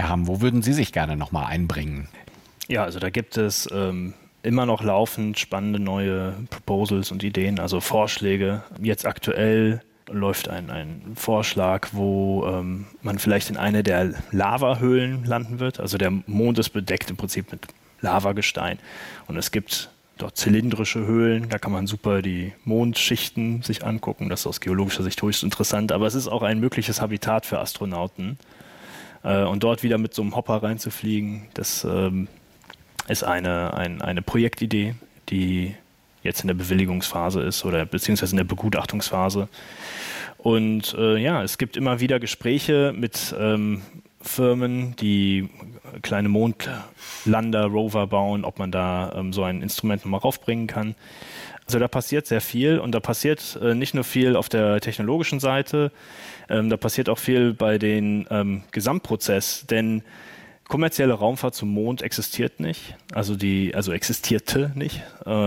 Herr Hamm, wo würden Sie sich gerne nochmal einbringen? Ja, also da gibt es immer noch laufend spannende neue Proposals und Ideen, also Vorschläge. Jetzt aktuell läuft ein Vorschlag, wo man vielleicht in eine der Lavahöhlen landen wird. Also der Mond ist bedeckt im Prinzip mit Lavagestein. Und es gibt dort zylindrische Höhlen, da kann man super die Mondschichten sich angucken. Das ist aus geologischer Sicht höchst interessant. Aber es ist auch ein mögliches Habitat für Astronauten. Und dort wieder mit so einem Hopper reinzufliegen, das ist eine Projektidee, die jetzt in der Bewilligungsphase ist oder beziehungsweise in der Begutachtungsphase. Und es gibt immer wieder Gespräche mit Firmen, die kleine Mondlander, Rover bauen, ob man da so ein Instrument nochmal raufbringen kann. Also da passiert sehr viel und da passiert nicht nur viel auf der technologischen Seite, da passiert auch viel bei den Gesamtprozess, denn kommerzielle Raumfahrt zum Mond existiert nicht, also existierte nicht.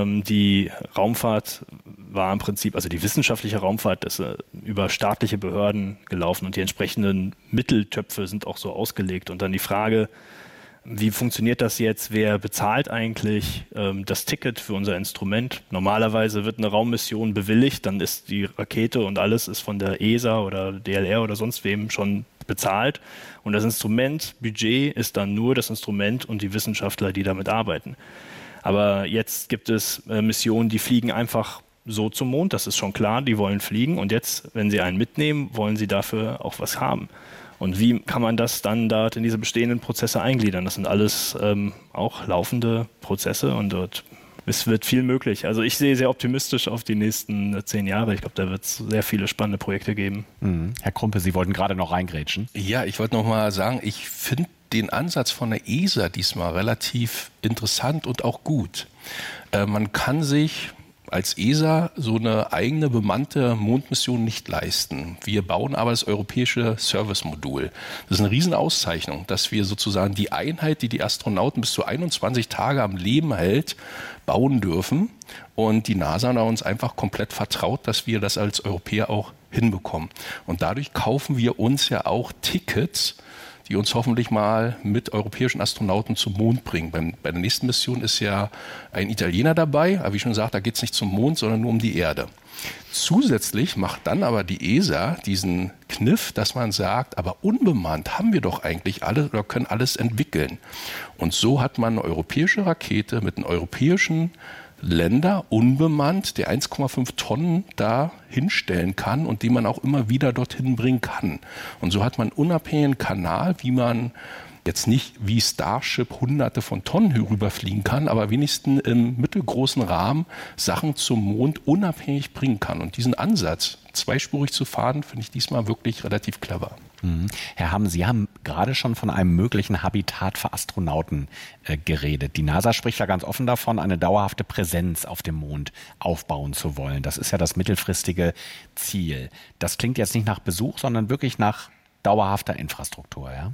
Die Raumfahrt war im Prinzip, also die wissenschaftliche Raumfahrt ist über staatliche Behörden gelaufen und die entsprechenden Mitteltöpfe sind auch so ausgelegt. Und dann die Frage, wie funktioniert das jetzt? Wer bezahlt eigentlich das Ticket für unser Instrument? Normalerweise wird eine Raummission bewilligt, dann ist die Rakete und alles ist von der ESA oder DLR oder sonst wem schon bezahlt. Und das Instrumentbudget ist dann nur das Instrument und die Wissenschaftler, die damit arbeiten. Aber jetzt gibt es Missionen, die fliegen einfach so zum Mond, das ist schon klar, die wollen fliegen. Und jetzt, wenn sie einen mitnehmen, wollen sie dafür auch was haben. Und wie kann man das dann dort in diese bestehenden Prozesse eingliedern? Das sind alles auch laufende Prozesse und dort wird viel möglich. Also ich sehe sehr optimistisch auf die nächsten 10 Jahre. Ich glaube, da wird es sehr viele spannende Projekte geben. Herr Krumpe, Sie wollten gerade noch reingrätschen. Ja, ich wollte noch mal sagen, ich finde den Ansatz von der ESA diesmal relativ interessant und auch gut. Man kann sich als ESA so eine eigene bemannte Mondmission nicht leisten. Wir bauen aber das europäische Service-Modul. Das ist eine Riesenauszeichnung, dass wir sozusagen die Einheit, die die Astronauten bis zu 21 Tage am Leben hält, bauen dürfen. Und die NASA hat uns einfach komplett vertraut, dass wir das als Europäer auch hinbekommen. Und dadurch kaufen wir uns ja auch Tickets, die uns hoffentlich mal mit europäischen Astronauten zum Mond bringen. Bei der nächsten Mission ist ja ein Italiener dabei, aber wie schon gesagt, da geht es nicht zum Mond, sondern nur um die Erde. Zusätzlich macht dann aber die ESA diesen Kniff, dass man sagt, aber unbemannt haben wir doch eigentlich alle oder können alles entwickeln. Und so hat man eine europäische Rakete mit einem europäischen Länder unbemannt, der 1,5 Tonnen da hinstellen kann und die man auch immer wieder dorthin bringen kann. Und so hat man einen unabhängigen Kanal, wie man jetzt nicht wie Starship hunderte von Tonnen rüberfliegen kann, aber wenigstens im mittelgroßen Rahmen Sachen zum Mond unabhängig bringen kann. Und diesen Ansatz, zweispurig zu fahren, finde ich diesmal wirklich relativ clever. Herr Hamm, Sie haben gerade schon von einem möglichen Habitat für Astronauten geredet. Die NASA spricht ja ganz offen davon, eine dauerhafte Präsenz auf dem Mond aufbauen zu wollen. Das ist ja das mittelfristige Ziel. Das klingt jetzt nicht nach Besuch, sondern wirklich nach dauerhafter Infrastruktur, ja?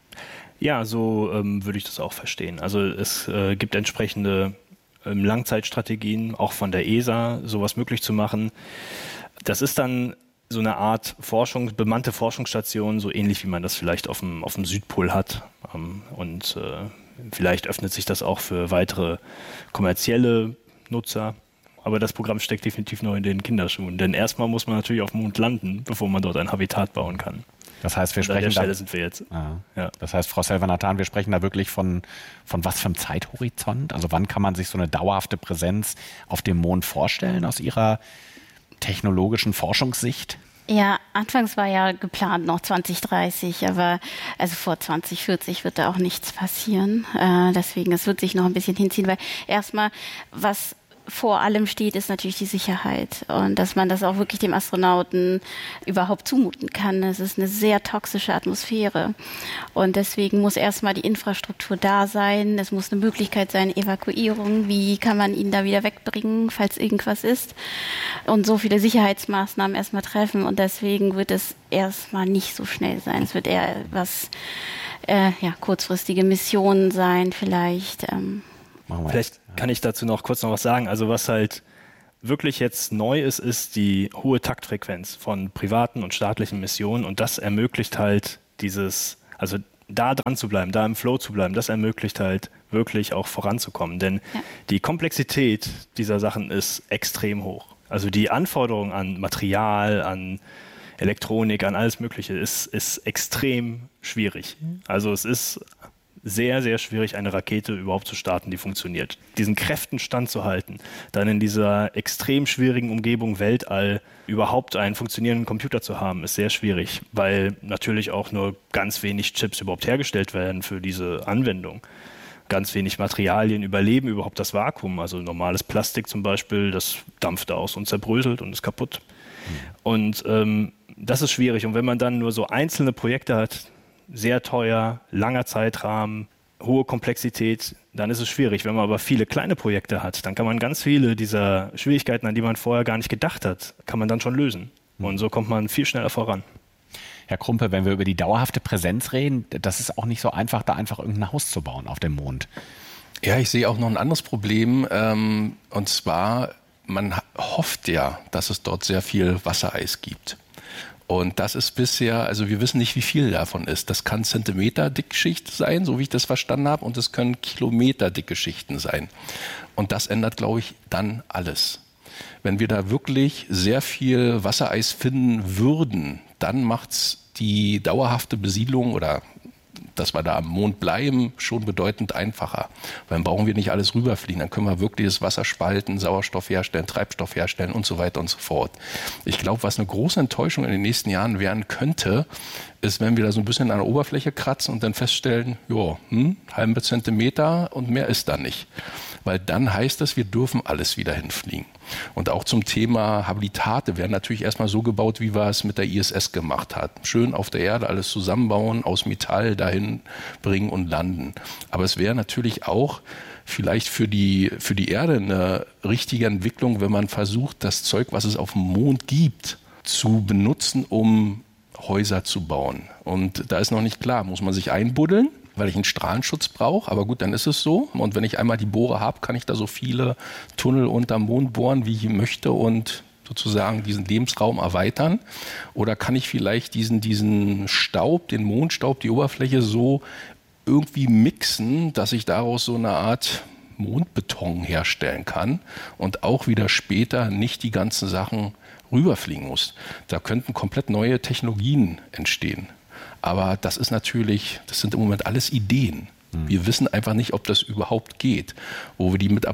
Ja, so würde ich das auch verstehen. Also es gibt entsprechende Langzeitstrategien, auch von der ESA, sowas möglich zu machen. Das ist dann so eine Art bemannte Forschungsstation, so ähnlich wie man das vielleicht auf dem Südpol hat. Und vielleicht öffnet sich das auch für weitere kommerzielle Nutzer. Aber das Programm steckt definitiv noch in den Kinderschuhen. Denn erstmal muss man natürlich auf dem Mond landen, bevor man dort ein Habitat bauen kann. Das heißt, wir sprechen an der Stelle sind wir jetzt. Ja. Das heißt, Frau Selvanathan, wir sprechen da wirklich von was für einem Zeithorizont? Also wann kann man sich so eine dauerhafte Präsenz auf dem Mond vorstellen aus Ihrer technologischen Forschungssicht? Ja, anfangs war ja geplant noch 2030, aber also vor 2040 wird da auch nichts passieren. Deswegen, es wird sich noch ein bisschen hinziehen, weil erstmal, was vor allem steht, ist natürlich die Sicherheit und dass man das auch wirklich dem Astronauten überhaupt zumuten kann. Es ist eine sehr toxische Atmosphäre und deswegen muss erstmal die Infrastruktur da sein. Es muss eine Möglichkeit sein, Evakuierung. Wie kann man ihn da wieder wegbringen, falls irgendwas ist? Und so viele Sicherheitsmaßnahmen erstmal treffen und deswegen wird es erstmal nicht so schnell sein. Es wird eher kurzfristige Missionen sein vielleicht. Vielleicht kann ich dazu noch kurz was sagen. Also was halt wirklich jetzt neu ist, ist die hohe Taktfrequenz von privaten und staatlichen Missionen und das ermöglicht halt da dran zu bleiben, da im Flow zu bleiben, das ermöglicht halt wirklich auch voranzukommen. Denn die Komplexität dieser Sachen ist extrem hoch. Also die Anforderung an Material, an Elektronik, an alles Mögliche ist extrem schwierig. Also es ist sehr, sehr schwierig, eine Rakete überhaupt zu starten, die funktioniert. Diesen Kräften standzuhalten, dann in dieser extrem schwierigen Umgebung Weltall überhaupt einen funktionierenden Computer zu haben, ist sehr schwierig, weil natürlich auch nur ganz wenig Chips überhaupt hergestellt werden für diese Anwendung. Ganz wenig Materialien überleben überhaupt das Vakuum. Also normales Plastik zum Beispiel, das dampft aus und zerbröselt und ist kaputt. Und das ist schwierig. Und wenn man dann nur so einzelne Projekte hat, sehr teuer, langer Zeitrahmen, hohe Komplexität, dann ist es schwierig. Wenn man aber viele kleine Projekte hat, dann kann man ganz viele dieser Schwierigkeiten, an die man vorher gar nicht gedacht hat, kann man dann schon lösen. Und so kommt man viel schneller voran. Herr Krumpe, wenn wir über die dauerhafte Präsenz reden, das ist auch nicht so einfach, da einfach irgendein Haus zu bauen auf dem Mond. Ja, ich sehe auch noch ein anderes Problem. Und zwar, man hofft ja, dass es dort sehr viel Wassereis gibt. Und das ist bisher, also wir wissen nicht, wie viel davon ist. Das kann Zentimeter-Dickschicht sein, so wie ich das verstanden habe, und es können Kilometer-dicke Schichten sein. Und das ändert, glaube ich, dann alles. Wenn wir da wirklich sehr viel Wassereis finden würden, dann macht's die dauerhafte Besiedlung oder dass wir da am Mond bleiben, schon bedeutend einfacher. Weil dann brauchen wir nicht alles rüberfliegen. Dann können wir wirklich das Wasser spalten, Sauerstoff herstellen, Treibstoff herstellen und so weiter und so fort. Ich glaube, was eine große Enttäuschung in den nächsten Jahren werden könnte, ist, wenn wir da so ein bisschen an der Oberfläche kratzen und dann feststellen, halben Zentimeter und mehr ist da nicht. Weil dann heißt das, wir dürfen alles wieder hinfliegen. Und auch zum Thema Habitate werden natürlich erstmal so gebaut, wie wir es mit der ISS gemacht haben. Schön auf der Erde alles zusammenbauen, aus Metall dahin bringen und landen. Aber es wäre natürlich auch vielleicht für die Erde eine richtige Entwicklung, wenn man versucht, das Zeug, was es auf dem Mond gibt, zu benutzen, um Häuser zu bauen. Und da ist noch nicht klar, muss man sich einbuddeln, weil ich einen Strahlenschutz brauche, aber gut, dann ist es so. Und wenn ich einmal die Bohre habe, kann ich da so viele Tunnel unterm Mond bohren, wie ich möchte und sozusagen diesen Lebensraum erweitern. Oder kann ich vielleicht diesen Staub, den Mondstaub, die Oberfläche so irgendwie mixen, dass ich daraus so eine Art Mondbeton herstellen kann und auch wieder später nicht die ganzen Sachen rüberfliegen muss. Da könnten komplett neue Technologien entstehen. Aber das sind im Moment alles Ideen. Wir wissen einfach nicht, ob das überhaupt geht. Wo wir mit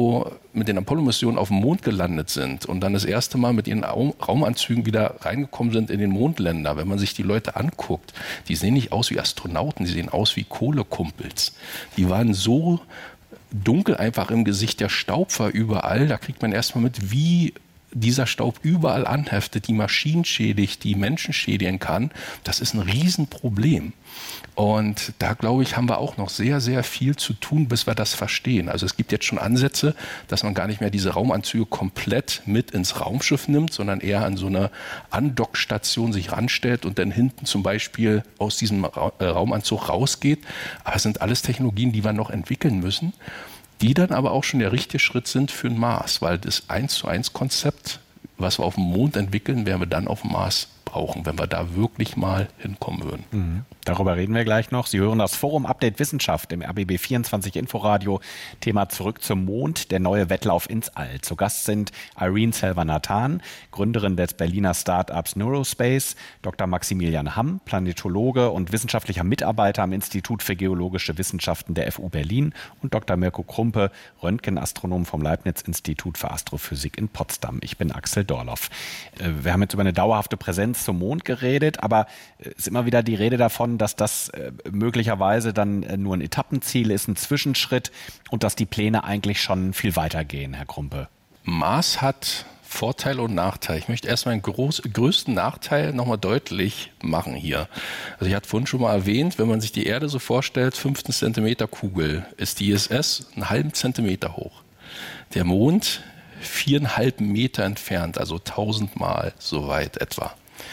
den Apollo-Missionen auf dem Mond gelandet sind und dann das erste Mal mit ihren Raumanzügen wieder reingekommen sind in den Mondländer. Wenn man sich die Leute anguckt, die sehen nicht aus wie Astronauten, die sehen aus wie Kohlekumpels. Die waren so dunkel einfach im Gesicht, der Staub war überall. Da kriegt man erstmal mit, wie dieser Staub überall anheftet, die Maschinen schädigt, die Menschen schädigen kann. Das ist ein Riesenproblem. Und da, glaube ich, haben wir auch noch sehr, sehr viel zu tun, bis wir das verstehen. Also es gibt jetzt schon Ansätze, dass man gar nicht mehr diese Raumanzüge komplett mit ins Raumschiff nimmt, sondern eher an so eine Andockstation sich ranstellt und dann hinten zum Beispiel aus diesem Raumanzug rausgeht. Aber es sind alles Technologien, die wir noch entwickeln müssen, die dann aber auch schon der richtige Schritt sind für den Mars, weil das 1:1 Konzept, was wir auf dem Mond entwickeln, werden wir dann auf dem Mars brauchen, wenn wir da wirklich mal hinkommen würden. Darüber reden wir gleich noch. Sie hören das Forum Update Wissenschaft im RBB 24 Inforadio. Thema Zurück zum Mond, der neue Wettlauf ins All. Zu Gast sind Irene Selva-Nathan, Gründerin des Berliner Startups Neurospace, Dr. Maximilian Hamm, Planetologe und wissenschaftlicher Mitarbeiter am Institut für Geologische Wissenschaften der FU Berlin und Dr. Mirko Krumpe, Röntgenastronom vom Leibniz-Institut für Astrophysik in Potsdam. Ich bin Axel Dorloff. Wir haben jetzt über eine dauerhafte Präsenz zum Mond geredet, aber es ist immer wieder die Rede davon, dass das möglicherweise dann nur ein Etappenziel ist, ein Zwischenschritt und dass die Pläne eigentlich schon viel weiter gehen, Herr Krumpe. Mars hat Vorteil und Nachteil. Ich möchte erstmal den größten Nachteil nochmal deutlich machen hier. Also ich hatte vorhin schon mal erwähnt, wenn man sich die Erde so vorstellt, 15 Zentimeter Kugel, ist die ISS einen halben Zentimeter hoch. Der Mond 4,5 Meter entfernt, also 1000 Mal so weit etwa.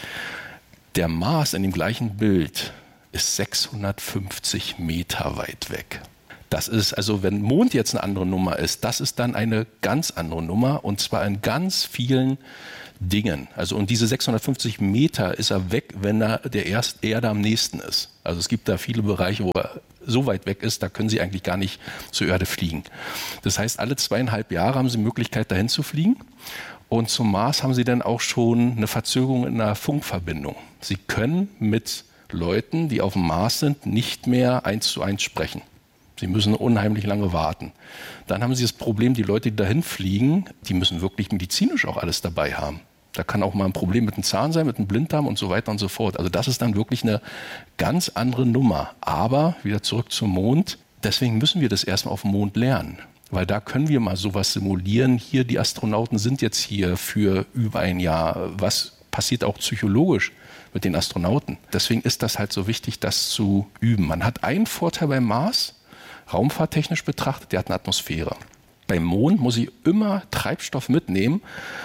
Der Mars in dem gleichen Bild ist 650 Meter weit weg. Das ist, also wenn Mond jetzt eine andere Nummer ist, das ist dann eine ganz andere Nummer und zwar in ganz vielen Dingen. Also und diese 650 Meter ist er weg, wenn er der Erde am nächsten ist. Also es gibt da viele Bereiche, wo er so weit weg ist, da können Sie eigentlich gar nicht zur Erde fliegen. Das heißt, alle 2,5 Jahre haben Sie die Möglichkeit, dahin zu fliegen. Und zum Mars haben Sie dann auch schon eine Verzögerung in der Funkverbindung. Sie können mit Leuten, die auf dem Mars sind, nicht mehr 1:1 sprechen. Sie müssen unheimlich lange warten. Dann haben Sie das Problem, die Leute, die dahin fliegen, die müssen wirklich medizinisch auch alles dabei haben. Da kann auch mal ein Problem mit dem Zahn sein, mit dem Blinddarm und so weiter und so fort. Also das ist dann wirklich eine ganz andere Nummer. Aber wieder zurück zum Mond. Deswegen müssen wir das erstmal auf dem Mond lernen. Weil da können wir mal sowas simulieren. Hier, die Astronauten sind jetzt hier für über ein Jahr. Was passiert auch psychologisch mit den Astronauten? Deswegen ist das halt so wichtig, das zu üben. Man hat einen Vorteil beim Mars, raumfahrttechnisch betrachtet, der hat eine Atmosphäre. Beim Mond muss ich immer Treibstoff mitnehmen,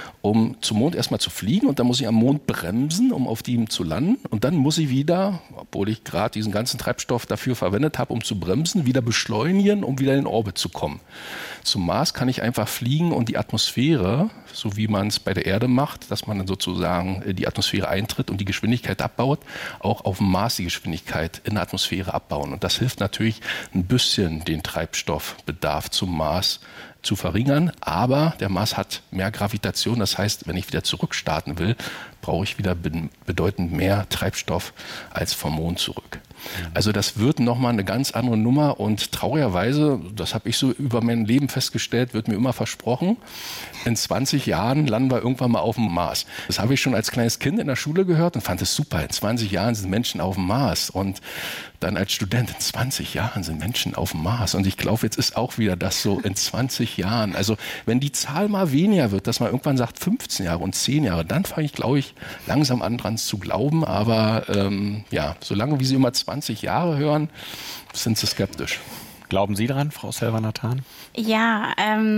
um zum Mond erstmal zu fliegen und dann muss ich am Mond bremsen, um auf ihm zu landen und dann muss ich wieder, obwohl ich gerade diesen ganzen Treibstoff dafür verwendet habe, um zu bremsen, wieder beschleunigen, um wieder in den Orbit zu kommen. Zum Mars kann ich einfach fliegen und die Atmosphäre, so wie man es bei der Erde macht, dass man dann sozusagen die Atmosphäre eintritt und die Geschwindigkeit abbaut, auch auf dem Mars die Geschwindigkeit in der Atmosphäre abbauen. Und das hilft natürlich ein bisschen, den Treibstoffbedarf zum Mars zu verringern, aber der Mars hat mehr Gravitation, das heißt, wenn ich wieder zurückstarten will, brauche ich wieder bedeutend mehr Treibstoff als vom Mond zurück. Also das wird nochmal eine ganz andere Nummer und traurigerweise, das habe ich so über mein Leben festgestellt, wird mir immer versprochen, in 20 Jahren landen wir irgendwann mal auf dem Mars. Das habe ich schon als kleines Kind in der Schule gehört und fand es super. In 20 Jahren sind Menschen auf dem Mars und dann als Student, in 20 Jahren sind Menschen auf dem Mars. Und ich glaube, jetzt ist auch wieder das so in 20 Jahren. Also wenn die Zahl mal weniger wird, dass man irgendwann sagt 15 Jahre und 10 Jahre, dann fange ich, glaube ich, langsam an dran zu glauben. Aber ja, solange wie Sie immer 20 Jahre hören, sind Sie skeptisch. Glauben Sie dran, Frau Selvanathan? Ja,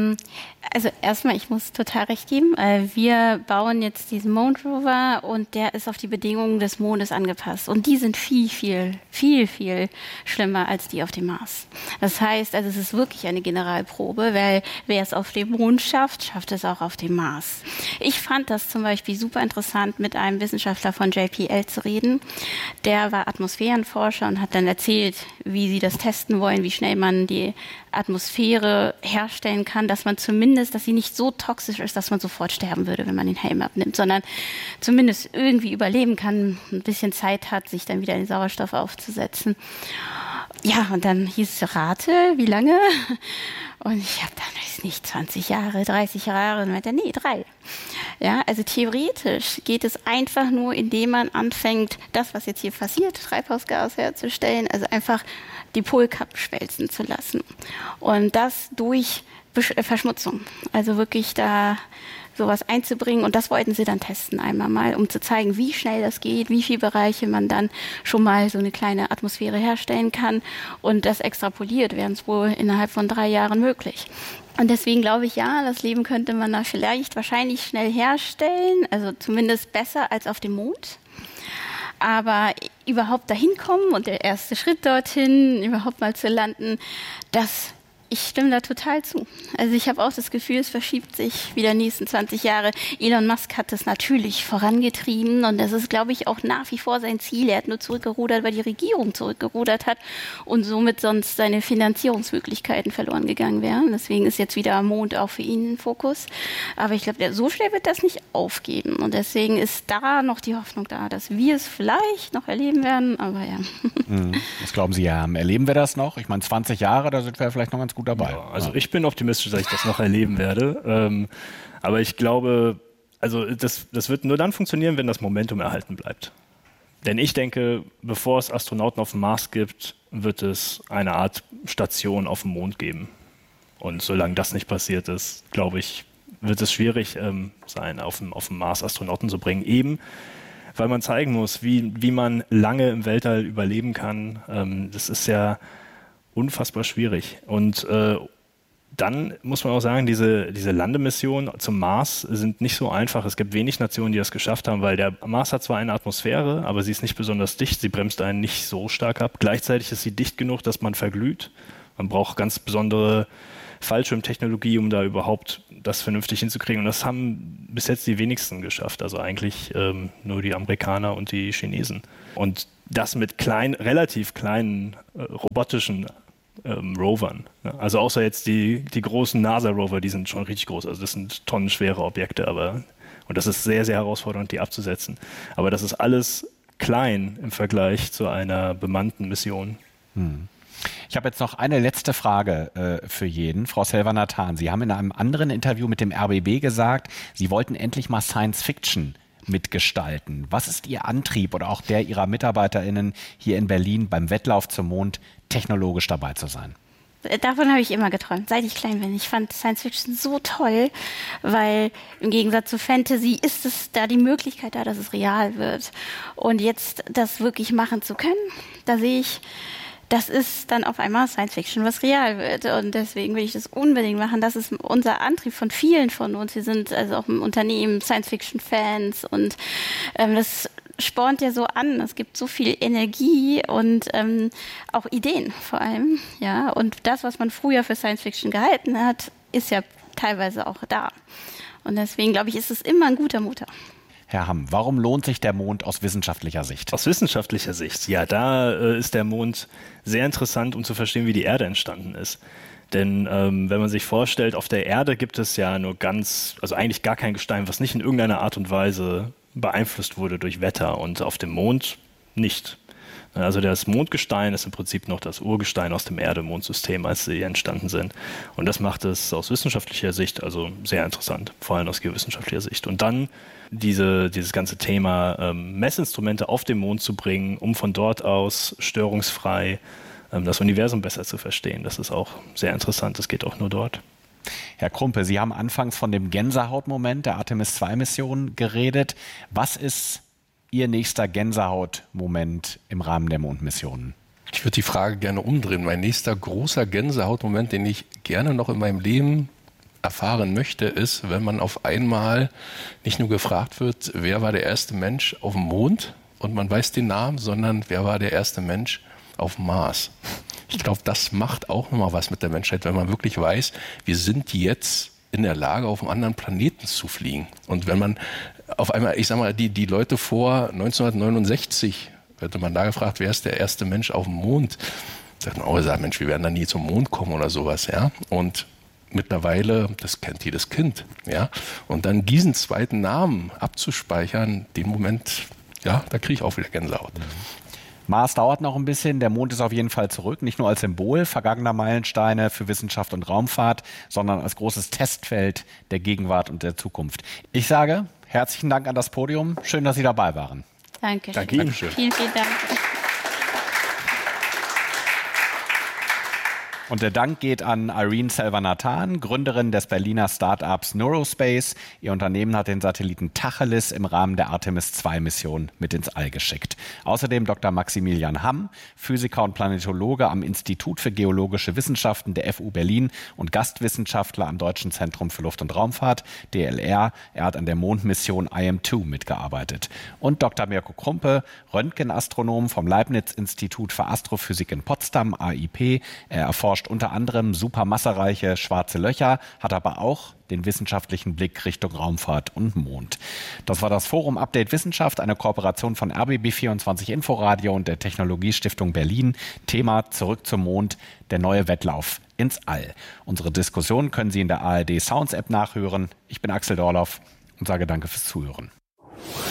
also erstmal, ich muss total recht geben. Wir bauen jetzt diesen Mondrover und der ist auf die Bedingungen des Mondes angepasst. Und die sind viel, viel, viel, viel schlimmer als die auf dem Mars. Das heißt, also es ist wirklich eine Generalprobe, weil wer es auf dem Mond schafft, schafft es auch auf dem Mars. Ich fand das zum Beispiel super interessant, mit einem Wissenschaftler von JPL zu reden. Der war Atmosphärenforscher und hat dann erzählt, wie sie das testen wollen, wie schnell man die Atmosphäre herstellen kann, dass sie nicht so toxisch ist, dass man sofort sterben würde, wenn man den Helm abnimmt, sondern zumindest irgendwie überleben kann, ein bisschen Zeit hat, sich dann wieder den Sauerstoff aufzusetzen. Ja, und dann hieß es, rate, wie lange? Und ich habe dann, weiß nicht, 20 Jahre, 30 Jahre, und meinte, nee, 3. Ja, also theoretisch geht es einfach nur, indem man anfängt, das, was jetzt hier passiert, Treibhausgas herzustellen, also einfach die Polkappen schmelzen zu lassen. Und das durch Verschmutzung. Also wirklich da sowas einzubringen. Und das wollten sie dann testen einmal mal, um zu zeigen, wie schnell das geht, wie viele Bereiche man dann schon mal so eine kleine Atmosphäre herstellen kann. Und das extrapoliert wäre es wohl innerhalb von 3 Jahren möglich. Und deswegen glaube ich, ja, das Leben könnte man da wahrscheinlich schnell herstellen, also zumindest besser als auf dem Mond. Aber überhaupt dahin kommen und der erste Schritt dorthin, überhaupt mal zu landen, ich stimme da total zu. Also ich habe auch das Gefühl, es verschiebt sich wieder die nächsten 20 Jahre. Elon Musk hat das natürlich vorangetrieben und das ist, glaube ich, auch nach wie vor sein Ziel. Er hat nur zurückgerudert, weil die Regierung zurückgerudert hat und somit sonst seine Finanzierungsmöglichkeiten verloren gegangen wären. Deswegen ist jetzt wieder Mond auch für ihn ein Fokus. Aber ich glaube, so schnell wird das nicht aufgeben. Und deswegen ist da noch die Hoffnung da, dass wir es vielleicht noch erleben werden. Aber ja. Was glauben Sie, erleben wir das noch? Ich meine, 20 Jahre, da sind wir vielleicht noch ganz gut dabei. Ja, also ich bin optimistisch, dass ich das noch erleben werde. Aber ich glaube, also das wird nur dann funktionieren, wenn das Momentum erhalten bleibt. Denn ich denke, bevor es Astronauten auf dem Mars gibt, wird es eine Art Station auf dem Mond geben. Und solange das nicht passiert ist, glaube ich, wird es schwierig sein, auf dem Mars Astronauten zu bringen. Eben, weil man zeigen muss, wie man lange im Weltall überleben kann. Das ist ja unfassbar schwierig. Und dann muss man auch sagen, diese Landemissionen zum Mars sind nicht so einfach. Es gibt wenig Nationen, die das geschafft haben, weil der Mars hat zwar eine Atmosphäre, aber sie ist nicht besonders dicht. Sie bremst einen nicht so stark ab. Gleichzeitig ist sie dicht genug, dass man verglüht. Man braucht ganz besondere Fallschirmtechnologie, um da überhaupt das vernünftig hinzukriegen. Und das haben bis jetzt die wenigsten geschafft. Also eigentlich nur die Amerikaner und die Chinesen. Und das mit relativ kleinen robotischen Rovern. Ne? Also außer jetzt die großen NASA-Rover, die sind schon richtig groß. Also das sind tonnenschwere Objekte, und das ist sehr, sehr herausfordernd, die abzusetzen. Aber das ist alles klein im Vergleich zu einer bemannten Mission. Ich habe jetzt noch eine letzte Frage für jeden. Frau Selva-Nathan, Sie haben in einem anderen Interview mit dem RBB gesagt, Sie wollten endlich mal Science Fiction mitgestalten. Was ist Ihr Antrieb oder auch der Ihrer MitarbeiterInnen hier in Berlin beim Wettlauf zum Mond, technologisch dabei zu sein? Davon habe ich immer geträumt, seit ich klein bin. Ich fand Science Fiction so toll, weil im Gegensatz zu Fantasy ist es da die Möglichkeit da, dass es real wird. Und jetzt das wirklich machen zu können, da sehe ich, das ist dann auf einmal Science Fiction, was real wird. Und deswegen will ich das unbedingt machen. Das ist unser Antrieb von vielen von uns. Wir sind also auch im Unternehmen Science Fiction Fans und das spornt ja so an. Es gibt so viel Energie und auch Ideen vor allem. Ja, und das, was man früher für Science Fiction gehalten hat, ist ja teilweise auch da. Und deswegen glaube ich, ist es immer ein guter Motor. Herr Hamm, warum lohnt sich der Mond aus wissenschaftlicher Sicht? Aus wissenschaftlicher Sicht, ja, da ist der Mond sehr interessant, um zu verstehen, wie die Erde entstanden ist. Denn wenn man sich vorstellt, auf der Erde gibt es ja nur also eigentlich gar kein Gestein, was nicht in irgendeiner Art und Weise beeinflusst wurde durch Wetter, und auf dem Mond nicht. Also das Mondgestein ist im Prinzip noch das Urgestein aus dem Erde-Mond-System, als sie entstanden sind. Und das macht es aus wissenschaftlicher Sicht also sehr interessant, vor allem aus geowissenschaftlicher Sicht. Und dann dieses ganze Thema Messinstrumente auf den Mond zu bringen, um von dort aus störungsfrei das Universum besser zu verstehen. Das ist auch sehr interessant, das geht auch nur dort. Herr Krumpe, Sie haben anfangs von dem Gänsehautmoment der Artemis-II-Mission geredet. Was ist Ihr nächster Gänsehautmoment im Rahmen der Mondmissionen? Ich würde die Frage gerne umdrehen. Mein nächster großer Gänsehautmoment, den ich gerne noch in meinem Leben erfahren möchte, ist, wenn man auf einmal nicht nur gefragt wird, wer war der erste Mensch auf dem Mond und man weiß den Namen, sondern wer war der erste Mensch auf dem Mars. Ich glaube, das macht auch nochmal was mit der Menschheit, wenn man wirklich weiß, wir sind jetzt in der Lage, auf einen anderen Planeten zu fliegen. Und wenn man auf einmal, ich sag mal, die Leute vor 1969, hätte man da gefragt, wer ist der erste Mensch auf dem Mond? Sagt man, Mensch, wir werden da nie zum Mond kommen oder sowas, ja. Und mittlerweile, das kennt jedes Kind, ja. Und dann diesen zweiten Namen abzuspeichern, den Moment, ja, da kriege ich auch wieder Gänsehaut. Mars dauert noch ein bisschen, der Mond ist auf jeden Fall zurück, nicht nur als Symbol vergangener Meilensteine für Wissenschaft und Raumfahrt, sondern als großes Testfeld der Gegenwart und der Zukunft. Ich sage herzlichen Dank an das Podium, schön, dass Sie dabei waren. Danke. Danke Ihnen. Vielen, vielen Dank. Und der Dank geht an Irene Selva-Nathan, Gründerin des Berliner Startups Neurospace. Ihr Unternehmen hat den Satelliten Tacheles im Rahmen der Artemis-II-Mission mit ins All geschickt. Außerdem Dr. Maximilian Hamm, Physiker und Planetologe am Institut für Geologische Wissenschaften der FU Berlin und Gastwissenschaftler am Deutschen Zentrum für Luft- und Raumfahrt, DLR. Er hat an der Mondmission IM-2 mitgearbeitet. Und Dr. Mirko Krumpe, Röntgenastronom vom Leibniz-Institut für Astrophysik in Potsdam, AIP. Er erforscht unter anderem supermassereiche schwarze Löcher, hat aber auch den wissenschaftlichen Blick Richtung Raumfahrt und Mond. Das war das Forum Update Wissenschaft, eine Kooperation von RBB24 Inforadio und der Technologiestiftung Berlin. Thema Zurück zum Mond, der neue Wettlauf ins All. Unsere Diskussion können Sie in der ARD Sounds App nachhören. Ich bin Axel Dorloff und sage danke fürs Zuhören.